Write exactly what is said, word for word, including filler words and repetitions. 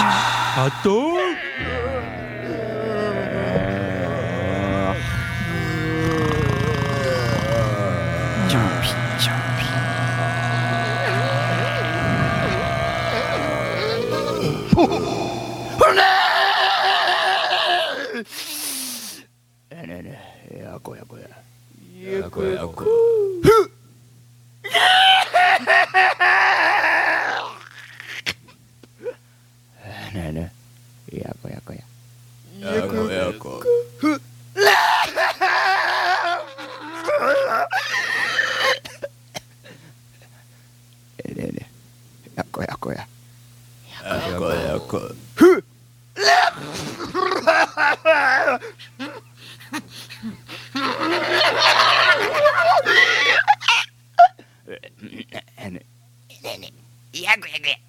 あとジャンピジャンピほほほねーねえねえやこやこややこやこふっねえねえやこやこややこやこふっねえねえやこやこややこやこふっねえねえやこやこや